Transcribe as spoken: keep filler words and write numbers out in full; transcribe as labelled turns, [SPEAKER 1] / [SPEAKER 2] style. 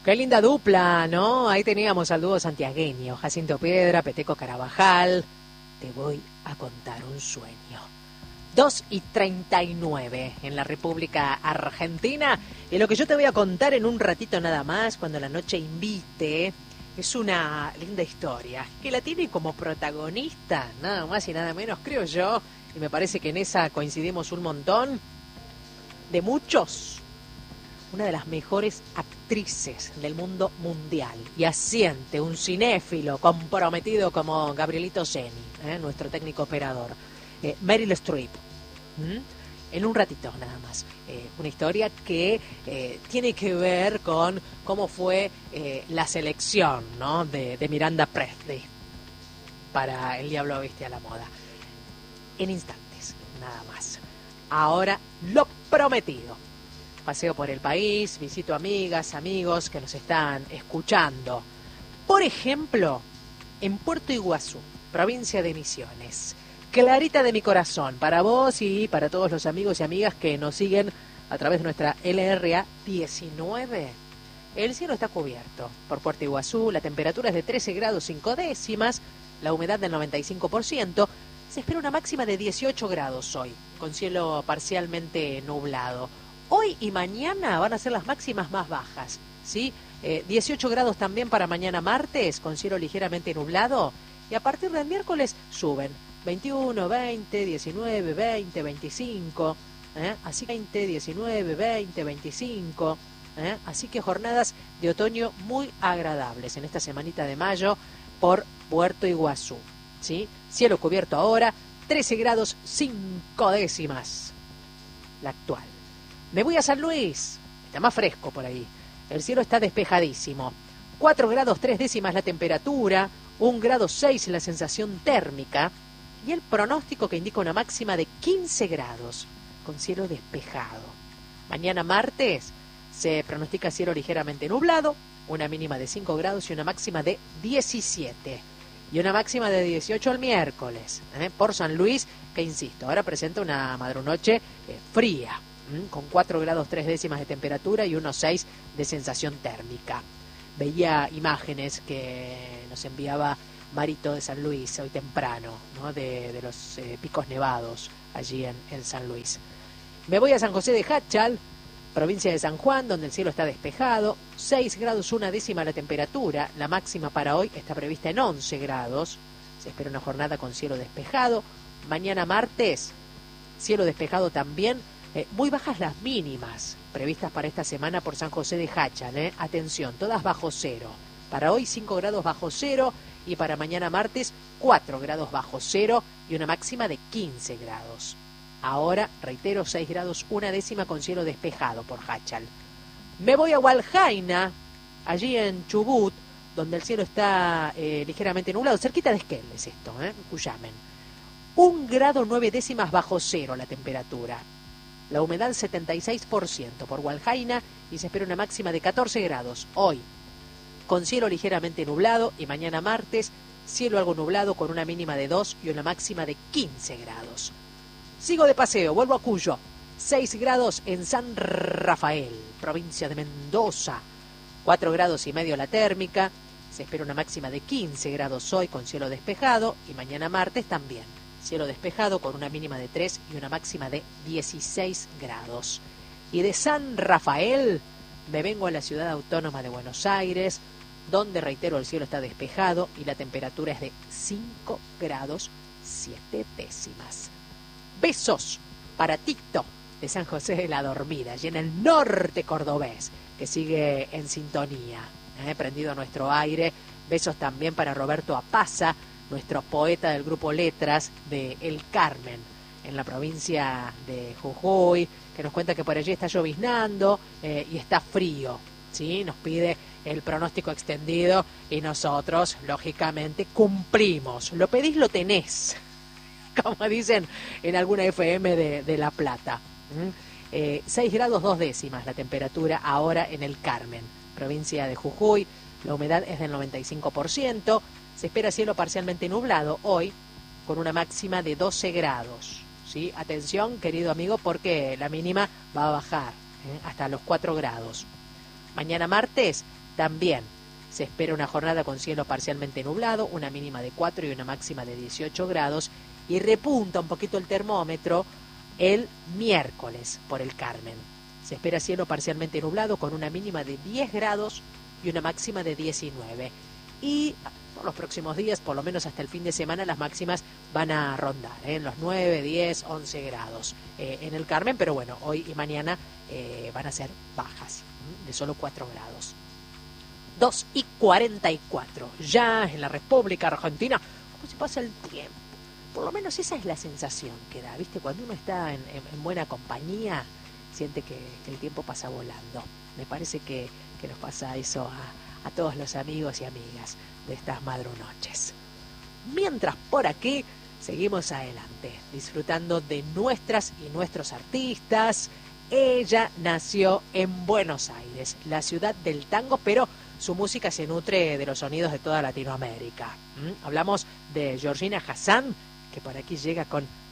[SPEAKER 1] Qué linda dupla, ¿no? Ahí teníamos al dúo santiagueño, Jacinto Piedra, Peteco Carabajal. Te voy a contar un sueño. dos y treinta y nueve en la República Argentina. Y lo que yo te voy a contar en un ratito nada más, cuando la noche invite, es una linda historia que la tiene como protagonista, nada más y nada menos, creo yo, y me parece que en esa coincidimos un montón, de muchos, una de las mejores actrices del mundo mundial, y asiente un cinéfilo comprometido como Gabrielito Geni, ¿eh? nuestro técnico operador, eh, Meryl Streep. ¿Mm? En un ratito nada más, eh, una historia que eh, tiene que ver con cómo fue eh, la selección, ¿no? de, de Miranda Presley para El Diablo Viste a la Moda. En instantes, nada más. Ahora, lo prometido. Paseo por el país, visito amigas, amigos que nos están escuchando. Por ejemplo, en Puerto Iguazú, provincia de Misiones. Clarita de mi corazón, para vos y para todos los amigos y amigas que nos siguen a través de nuestra L R A diecinueve. El cielo está cubierto por Puerto Iguazú, la temperatura es de trece grados cinco décimas, la humedad del noventa y cinco por ciento. Se espera una máxima de dieciocho grados hoy, con cielo parcialmente nublado. Hoy y mañana van a ser las máximas más bajas, ¿sí? Eh, dieciocho grados también para mañana martes, con cielo ligeramente nublado. Y a partir del miércoles suben. veintiuno, veinte, diecinueve, veinte, veinticinco. ¿eh? Así veinte, diecinueve, veinte, veinticinco. ¿eh? Así que jornadas de otoño muy agradables en esta semanita de mayo por Puerto Iguazú, ¿sí? Cielo cubierto ahora, trece grados cinco décimas. La actual. Me voy a San Luis, está más fresco por ahí. El cielo está despejadísimo. cuatro grados tres décimas la temperatura, un grado seis la sensación térmica y el pronóstico que indica una máxima de quince grados con cielo despejado. Mañana martes se pronostica cielo ligeramente nublado, una mínima de cinco grados y una máxima de diecisiete. Y una máxima de dieciocho el miércoles, ¿eh? por San Luis, que insisto, ahora presenta una madrunoche eh, fría, ¿eh? con cuatro grados tres décimas de temperatura y uno coma seis de sensación térmica. Veía imágenes que nos enviaba Marito de San Luis hoy temprano, ¿no? de, de los eh, picos nevados allí en, en San Luis. Me voy a San José de Jáchal, provincia de San Juan, donde el cielo está despejado, seis grados una décima la temperatura, la máxima para hoy está prevista en once grados, se espera una jornada con cielo despejado. Mañana martes, cielo despejado también, eh, muy bajas las mínimas previstas para esta semana por San José de Jáchal, ¿eh? Atención, todas bajo cero. Para hoy cinco grados bajo cero y para mañana martes cuatro grados bajo cero y una máxima de quince grados. Ahora, reitero, seis grados una décima con cielo despejado por Jáchal. Me voy a Hualjaina, allí en Chubut, donde el cielo está eh, ligeramente nublado, cerquita de Esquel es esto, ¿eh? Cuyamen. Un grado nueve décimas bajo cero la temperatura. La humedad setenta y seis por ciento por Hualjaina y se espera una máxima de catorce grados hoy, con cielo ligeramente nublado, y mañana martes, cielo algo nublado con una mínima de dos y una máxima de quince grados. Sigo de paseo, vuelvo a Cuyo, seis grados en San Rafael, provincia de Mendoza, cuatro grados y medio la térmica, se espera una máxima de quince grados hoy con cielo despejado y mañana martes también, cielo despejado con una mínima de tres y una máxima de dieciséis grados. Y de San Rafael me vengo a la ciudad autónoma de Buenos Aires, donde, reitero, el cielo está despejado y la temperatura es de cinco grados siete décimas. Besos para Tito de San José de la Dormida y en el norte cordobés, que sigue en sintonía, ¿eh? prendido a nuestro aire. Besos también para Roberto Apaza, nuestro poeta del grupo Letras de El Carmen, en la provincia de Jujuy, que nos cuenta que por allí está lloviznando eh, y está frío, ¿sí? Nos pide el pronóstico extendido y nosotros, lógicamente, cumplimos. Lo pedís, lo tenés, como dicen en alguna F M de, de La Plata. ¿Mm? Eh, seis grados dos décimas la temperatura ahora en El Carmen, provincia de Jujuy. La humedad es del noventa y cinco por ciento. Se espera cielo parcialmente nublado hoy, con una máxima de doce grados. ¿Sí? Atención, querido amigo, porque la mínima va a bajar ¿eh? hasta los cuatro grados. Mañana martes, También se espera una jornada con cielo parcialmente nublado, una mínima de cuatro y una máxima de dieciocho grados, y repunta un poquito el termómetro el miércoles por el Carmen. Se espera cielo parcialmente nublado con una mínima de diez grados y una máxima de diecinueve. Y por los próximos días, por lo menos hasta el fin de semana, las máximas van a rondar ¿eh? en los nueve, diez, once grados eh, en el Carmen, pero bueno, hoy y mañana eh, van a ser bajas, ¿eh? de solo cuatro grados. dos y cuarenta y cuatro, ya en la República Argentina, ¿cómo se pasa el tiempo? Por lo menos esa es la sensación que da, ¿viste? Cuando uno está en, en, en buena compañía, siente que, que el tiempo pasa volando. Me parece que, que nos pasa eso a, a todos los amigos y amigas de estas madrunoches. Mientras por aquí seguimos adelante, disfrutando de nuestras y nuestros artistas. Ella nació en Buenos Aires, la ciudad del tango, pero su música se nutre de los sonidos de toda Latinoamérica. ¿Mm? Hablamos de Georgina Hassan, que por aquí llega con